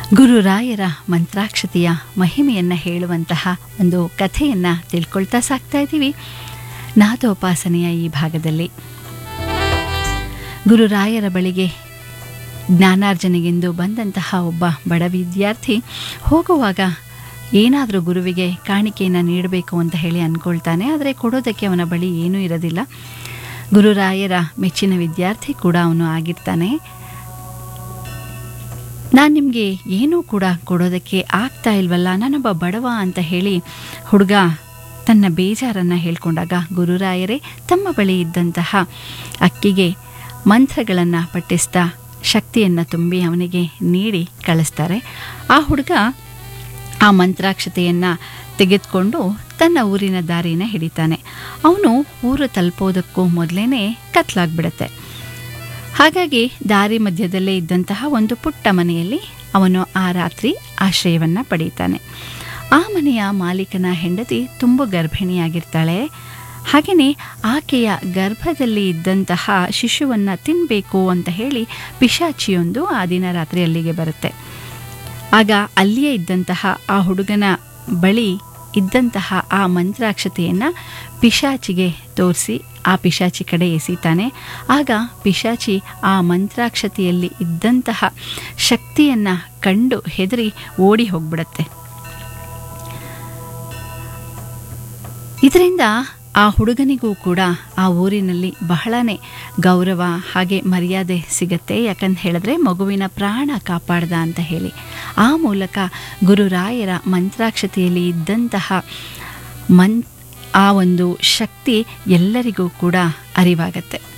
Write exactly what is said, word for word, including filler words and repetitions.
ಗುರುರಾಯರ ಮಂತ್ರಾಕ್ಷತೆಯ ಮಹಿಮೆಯನ್ನು ಹೇಳುವಂತಹ ಒಂದು ಕಥೆಯನ್ನು ತಿಳ್ಕೊಳ್ತಾ ಸಾಕ್ತಾ ಇದ್ದೀವಿ ನಾದೋಪಾಸನೆಯ ಈ ಭಾಗದಲ್ಲಿ. ಗುರುರಾಯರ ಬಳಿಗೆ ಜ್ಞಾನಾರ್ಜನೆಗೆಂದು ಬಂದಂತಹ ಒಬ್ಬ ಬಡ ವಿದ್ಯಾರ್ಥಿ ಹೋಗುವಾಗ ಏನಾದರೂ ಗುರುವಿಗೆ ಕಾಣಿಕೆಯನ್ನು ನೀಡಬೇಕು ಅಂತ ಹೇಳಿ ಅಂದ್ಕೊಳ್ತಾನೆ. ಆದರೆ ಕೊಡೋದಕ್ಕೆ ಅವನ ಬಳಿ ಏನೂ ಇರೋದಿಲ್ಲ. ಗುರುರಾಯರ ಮೆಚ್ಚಿನ ವಿದ್ಯಾರ್ಥಿ ಕೂಡ ಅವನು ಆಗಿರ್ತಾನೆ. ನಾನು ನಿಮಗೆ ಏನೂ ಕೂಡ ಕೊಡೋದಕ್ಕೆ ಆಗ್ತಾ ಇಲ್ವಲ್ಲ, ನಾನೊಬ್ಬ ಬಡವ ಅಂತ ಹೇಳಿ ಹುಡುಗ ತನ್ನ ಬೇಜಾರನ್ನು ಹೇಳ್ಕೊಂಡಾಗ ಗುರುರಾಯರೇ ತಮ್ಮ ಬಳಿ ಇದ್ದಂತಹ ಅಕ್ಕಿಗೆ ಮಂತ್ರಗಳನ್ನು ಪಠಿಸ್ತಾ ಶಕ್ತಿಯನ್ನು ತುಂಬಿ ಅವನಿಗೆ ನೀಡಿ ಕಳಿಸ್ತಾರೆ. ಆ ಹುಡುಗ ಆ ಮಂತ್ರಾಕ್ಷತೆಯನ್ನು ತೆಗೆದುಕೊಂಡು ತನ್ನ ಊರಿನ ದಾರಿನ ಹಿಡಿತಾನೆ. ಅವನು ಊರು ತಲುಪೋದಕ್ಕೂ ಮೊದಲೇ ಕತ್ಲಾಗ್ಬಿಡುತ್ತೆ. ಹಾಗಾಗಿ ದಾರಿ ಮಧ್ಯದಲ್ಲೇ ಇದ್ದಂತಹ ಒಂದು ಪುಟ್ಟ ಮನೆಯಲ್ಲಿ ಅವನು ಆ ರಾತ್ರಿ ಆಶ್ರಯವನ್ನು ಪಡೀತಾನೆ. ಆ ಮನೆಯ ಮಾಲೀಕನ ಹೆಂಡತಿ ತುಂಬ ಗರ್ಭಿಣಿಯಾಗಿರ್ತಾಳೆ. ಹಾಗೆಯೇ ಆಕೆಯ ಗರ್ಭದಲ್ಲಿ ಇದ್ದಂತಹ ಶಿಶುವನ್ನು ತಿನ್ನಬೇಕು ಅಂತ ಹೇಳಿ ಪಿಶಾಚಿಯೊಂದು ಆ ದಿನ ರಾತ್ರಿ ಅಲ್ಲಿಗೆ ಬರುತ್ತೆ. ಆಗ ಅಲ್ಲಿಯೇ ಇದ್ದಂತಹ ಆ ಹುಡುಗನ ಬಳಿ ಇದ್ದಂತಹ ಆ ಮಂತ್ರಾಕ್ಷತೆಯನ್ನು ಪಿಶಾಚಿಗೆ ತೋರಿಸಿ ಆ ಪಿಶಾಚಿ ಕಡೆ ಎಸಿತಾನೆ. ಆಗ ಪಿಶಾಚಿ ಆ ಮಂತ್ರಾಕ್ಷತೆಯಲ್ಲಿ ಇದ್ದಂತಹ ಶಕ್ತಿಯನ್ನು ಕಂಡು ಹೆದರಿ ಓಡಿ ಹೋಗ್ಬಿಡತ್ತೆ. ಇದರಿಂದ ಆ ಹುಡುಗನಿಗೂ ಕೂಡ ಆ ಊರಿನಲ್ಲಿ ಬಹಳನೇ ಗೌರವ ಹಾಗೆ ಮರ್ಯಾದೆ ಸಿಗತ್ತೆ. ಯಾಕಂತ ಹೇಳಿದ್ರೆ ಮಗುವಿನ ಪ್ರಾಣ ಕಾಪಾಡ್ದ ಅಂತ ಹೇಳಿ. ಆ ಮೂಲಕ ಗುರುರಾಯರ ಮಂತ್ರಾಕ್ಷತೆಯಲ್ಲಿ ಇದ್ದಂತಹ ಮನ್ ಆ ಒಂದು ಶಕ್ತಿ ಎಲ್ಲರಿಗೂ ಕೂಡ ಅರಿವಾಗತ್ತೆ.